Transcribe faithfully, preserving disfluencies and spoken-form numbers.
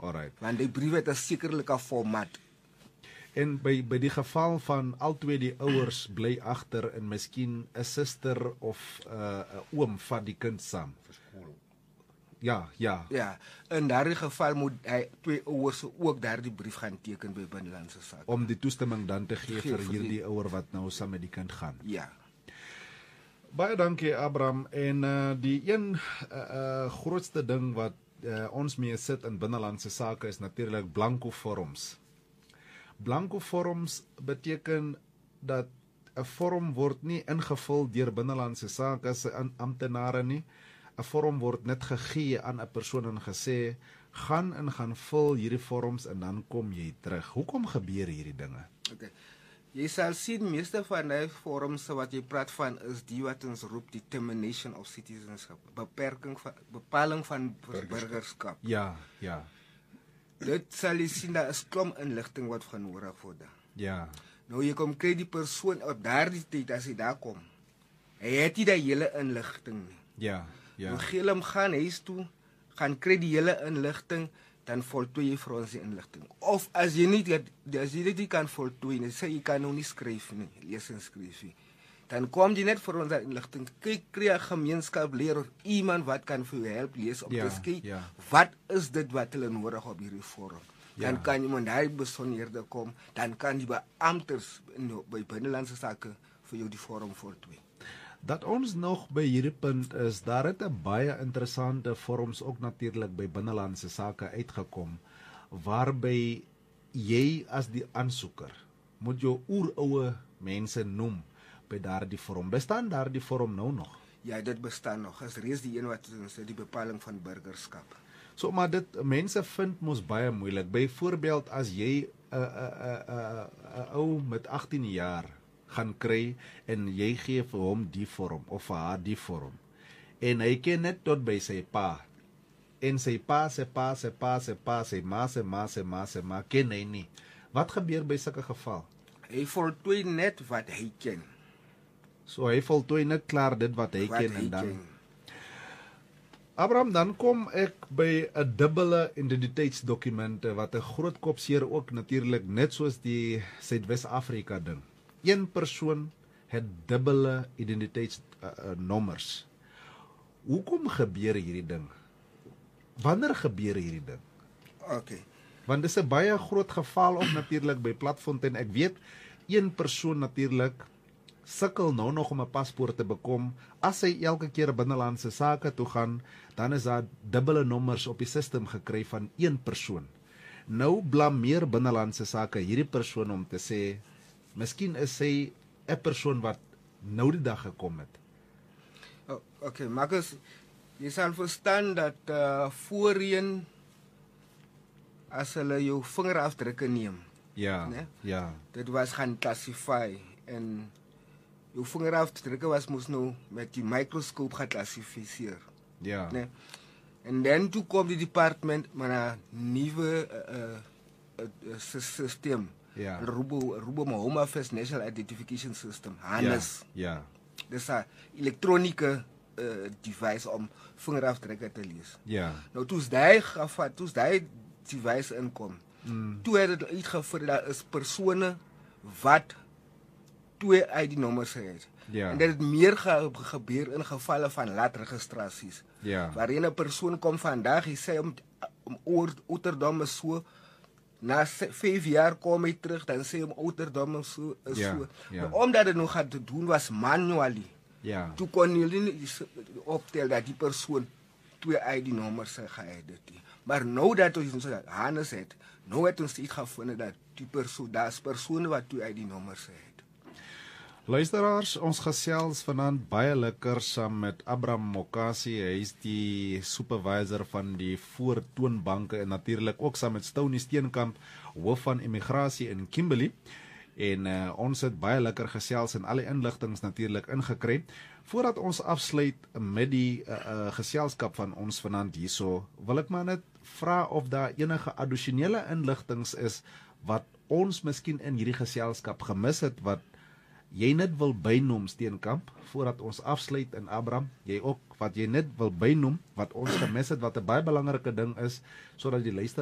Alright. Want die brief het 'n sekerlike format. En by by die geval van albei die ouers bly agter en miskien 'n suster of 'n uh, 'n oom vat die kind saam. Ja, ja. Ja, in daardie geval moet hy twee ouers ook daardie brief gaan teken by binnelandse sake. Om die toestemming dan te gee Gee vir vir hierdie die- ouer wat nou saam met die kind gaan. Ja. Baie dankie Abraham. En uh, die een uh, uh, grootste ding wat uh, ons mee sit in binnelandse sake is natuurlik blanco vorms. Blanco vorms beteken dat 'n vorm word nie ingevul deur binnelandse sake se amptenare nie. 'n Vorm word net gegee aan 'n persoon en gesê, gaan en gaan vul hierdie vorms en dan kom jy terug. Hoekom gebeur hierdie dinge? Okay. Jy sal sien meeste van die forums wat jy praat van is die wat ons roep die termination of citizenship, beperking van bepaling van burgerskap. Ja, ja, Dit sal jy sien daar is klomp inligting wat genodig word. ja, Nou jy kom kry die persoon op daardie tyd as hy daar kom. Hy het nie die hele inligting nie. ja, ja. Dan gee hom gaan huis toe, gaan kry die hele inligting, dan voltooi jy vir ons die inligting. Of as jy nie as jy dit nie kan voltooi nie, sê jy kan nou nie skryf nie, lees en skryf nie. Dan kom jy net vir ons die inligting. Kyk, kry 'n gemeenskap leer of iemand wat kan vir jou help lees op Ja, te kyk. ja. Wat is dit wat hulle nodig op hierdie forum? Dan Ja. kan iemand daai besonderhede kom, dan kan die beamptes in by binnelandse sake vir jou die forum voltooi. Dat ons nog by hierdie punt is, daar het 'n baie interessante vorms ook natuurlik by binnelandse sake uitgekom, waarby jy as die aansoeker moet jou oeroue mense noem by daardie vorm. Bestaan daardie vorm nou nog? Ja, dit bestaan nog. Is reeds die een wat ons sê die bepaling van burgerskap. So, maar dit, mense vind mos baie moeilik. Byvoorbeeld, as jy 'n 'n 'n 'n 'n ou met agttien jaar gaan kry en jy gee vir hom die vorm of vir haar die vorm. En hy ken net tot by sy pa. En sy pa, sy pa, sy pa, sy pa, sy ma, sy ma, sy ma, sy ma, ken hy nie. Wat gebeur by sulke geval? Hy voltooi net wat hy ken. So hy voltooi net klaar dit wat hy Wat ken hy en dan ken. Abraham, dan kom ek by 'n dubbele identiteitsdokumente wat 'n groot kopseer ook natuurlik net soos die Suidwes-Afrika ding. Een persoon het dubbele identiteitsnommers. Uh, uh, Hoekom gebeur hierdie ding? Wanneer gebeur hierdie ding? Okay. Want dis 'n baie groot geval ook natuurlik by Platfontein. Ek weet een persoon natuurlik sukkel nou nog om 'n paspoort te bekom. As hy elke keer binnelandse sake toe gaan, dan is daar dubbele nommers op die sisteem gekry van een persoon. Nou blameer binnelandse sake hierdie persoon om te sê, miskien is hy 'n persoon wat nou die dag gekom het. Oh, okay, Marcus, jy sal verstaan dat uh, voorheen as hulle jou vingerafdrukke neem, Ja, Nee? ja, dit was gaan klassify en jou vingerafdrukke was moes nou met die mikroskoop geklassifiseer. ja, Nee. En dan toe kom die departement met 'n nuwe uh, uh, uh, systeem. ja, Rubo Rubo Home Affairs National Identification System, ja, HANIS. ja, Dis 'n elektroniese uh, device om vingerafdrukke te lees. ja, Nou toe's daai gevat, toe's daai device inkom. mm, Toe het dit uitgevind dat is persone wat twee I D-nommers het. ja, En dit het meer ge gebeur in gevalle van laatregistrasies. ja, Waarin 'n persoon kom vandag, hy sê om om oud- ouderdom is so, na vyf jaar kom hy terug, dan sê hy om ouderdom is so, is Ja, so. ja. Maar omdat dit nog gaat te doen was manually, ja, toe kon jy nie optel dat die persoon twee I D-nommers gehad het. Maar nou dat ons dat Hannes het, nou het ons iets gevind dat die persoon, daar's persone wat twee I D-nommers het. Luisteraars, ons gesels vanaand baie lekker saam met Abraham Mokasi. Hy is die supervisor van die voortoonbanke en natuurlik ook saam met Stony Steenkamp, hoof van immigrasie in Kimberley. En uh, ons het baie lekker gesels en alle inligtings natuurlik ingekry. Voordat ons afsluit met die uh, uh, geselskap van ons vanaand hierso, wil ek maar net vra of daar enige addisionele inligtings is wat ons miskien in hierdie geselskap gemis het, wat jy net wil bynoem, Steenkamp, voordat ons afsluit. En Abraham, jy ook wat jy net wil bynoem wat ons gemis het, wat 'n baie belangrike ding is, sodat die luisteraars